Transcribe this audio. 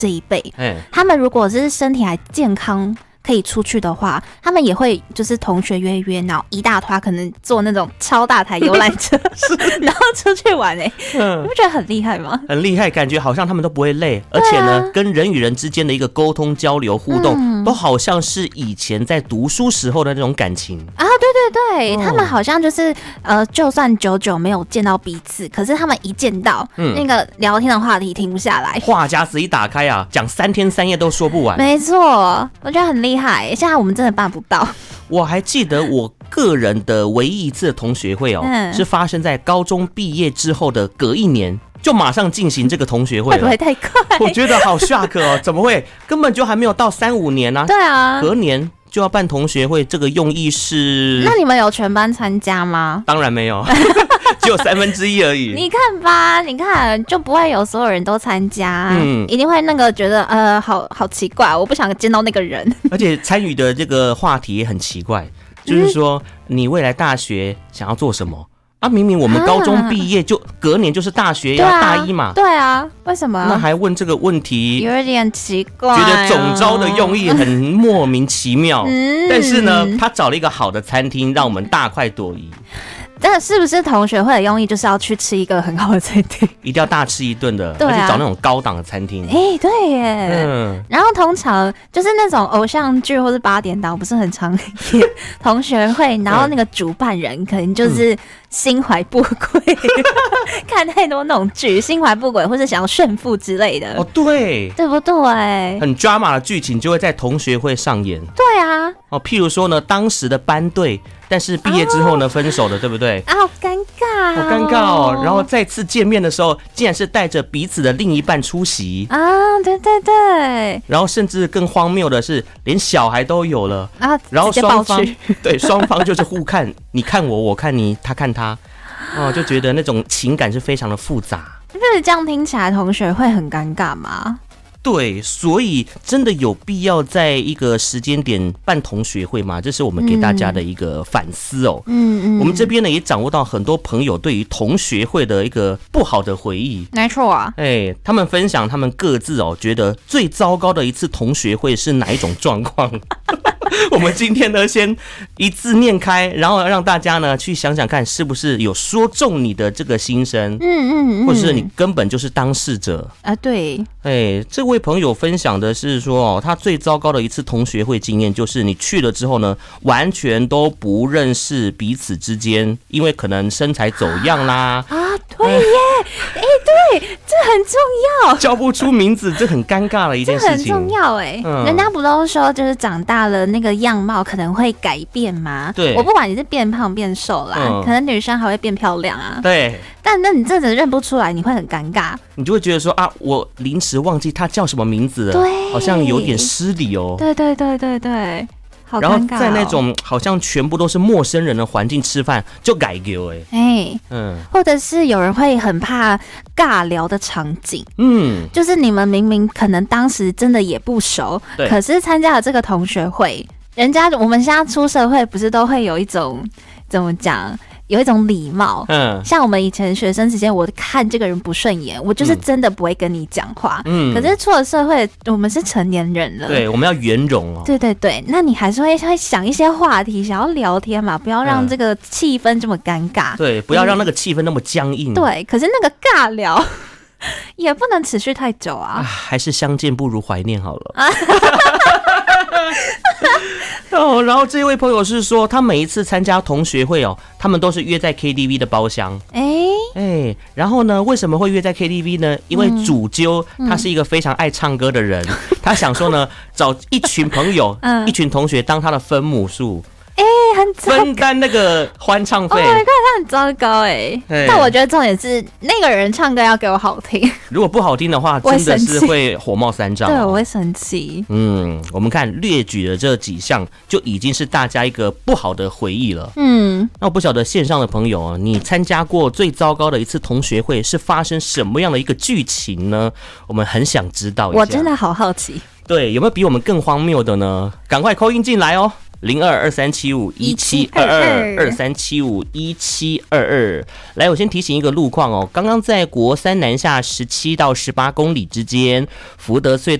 这一辈，他们如果是身体还健康可以出去的话，他们也会就是同学约，然后一大团可能坐那种超大台游览车然后出去玩你不觉得很厉害吗？ 很厉害，感觉好像他们都不会累，而且呢跟人与人之间的一个沟通交流互动，都好像是以前在读书时候的那种感情啊。对，他们好像就是就算久久没有见到彼此，可是他们一见到，那个聊天的话题停不下来， 话匣子一打开啊，讲3天3夜都说不完。 没错，我觉得很厉害，现在我们真的办不到。 我还记得我个人的唯一一次的同学会是发生在高中毕业之后的隔1年，就马上进行这个同学会了。 会不会太快？ 我觉得好 shock 哦，怎么会？根本就还没有到3-5年啊。 对啊， 隔年就要办同学会，这个用意是？ 那你们有全班参加吗？ 当然没有只有1/3而已。 你看吧，你看就不会有所有人都参加，一定会那个觉得好奇怪，我不想见到那个人。 而且参与的这个话题也很奇怪，就是说你未来大学想要做什么啊？明明我们高中毕业就隔年就是大学要大一嘛。 对啊，为什么？ 那还问这个问题， 有一点奇怪， 觉得总招的用意很莫名其妙。但是呢，他找了一个好的餐厅，让我们大快朵颐。 但是不是同学会的用意就是要去吃一个很好的餐厅， 一定要大吃一顿的，而且找那种高档的餐厅。 对耶。然后通常就是那种偶像剧或是8点档，不是很常演同学会，然后那个主办人可能就是心怀不轨，看太多那种剧，心怀不轨或是想要炫富之类的。 对不对？ 很 drama 的剧情就会在同学会上演。 对啊。 譬如说呢，当时的班队，但是毕业之后呢分手了，对不对？ 好尴尬， 好尴尬哦。然后再次见面的时候，竟然是带着彼此的另一半出席啊！对。 然后甚至更荒谬的是，连小孩都有了啊！ 然后双方就是互看，你看我，我看你，他看他，就觉得那种情感是非常的复杂。 就是这样听起来，同学会很尴尬吗？ 对，所以真的有必要在一个时间点办同学会吗？这是我们给大家的一个反思哦。我们这边呢也掌握到很多朋友对于同学会的一个不好的回忆。 没错啊。 他们分享他们各自觉得最糟糕的一次同学会是哪一种状况？我们今天呢先一字念开，然后让大家呢去想想看，是不是有说中你的这个心声，或者是你根本就是当事者啊。对。 这位朋友分享的是说他最糟糕的一次同学会经验就是你去了之后呢，完全都不认识彼此之间，因为可能身材走样啦。 对耶。对，这很重要， 叫不出名字，这很尴尬的一件事情。 这很重要人家不都说就是长大了那个样貌可能会改变吗？ 对， 我不管你是变胖变瘦啦，可能女生还会变漂亮啊。 对， 但那你真的认不出来，你会很尴尬， 你就会觉得说我临时忘记他叫什么名字了， 对， 好像有点失礼哦。 对，好尴尬。然后在那种好像全部都是陌生人的环境吃饭，就改丢或者是有人会很怕尬聊的场景，就是你们明明可能当时真的也不熟，可是参加了这个同学会，我们现在出社会不是都会有一种怎么讲？有一种礼貌，像我们以前学生时间，我看这个人不顺眼，我就是真的不会跟你讲话。可是出了社会，我们是成年人了， 对，我们要圆融哦。 对，那你还是会想一些话题，想要聊天嘛，不要让这个气氛这么尴尬。 对，不要让那个气氛那么僵硬。 对，可是那个尬聊也不能持续太久啊。 还是相见不如怀念好了。然后这位朋友是说，他每一次参加同学会他们都是约在 KTV 的包厢。然后呢，为什么会约在 KTV 呢？因为主揪他是一个非常爱唱歌的人，他想说呢，找一群朋友、一群同学当他的分母数。 很分担那个欢唱费。 他很糟糕但我觉得重点是那个人唱歌要给我好听， 如果不好听的话，真的是会火冒三丈。 对，我会生气。 我们看列举的这几项，就已经是大家一个不好的回忆了。那我不晓得线上的朋友，你参加过最糟糕的一次同学会是发生什么样的一个剧情呢？我们很想知道一下。 我真的好好奇。 对，有没有比我们更荒谬的呢？赶快call in进来哦。 022375172223751722。来，我先提醒一个路况哦，刚刚在国三南下17到18公里之间，福德隧道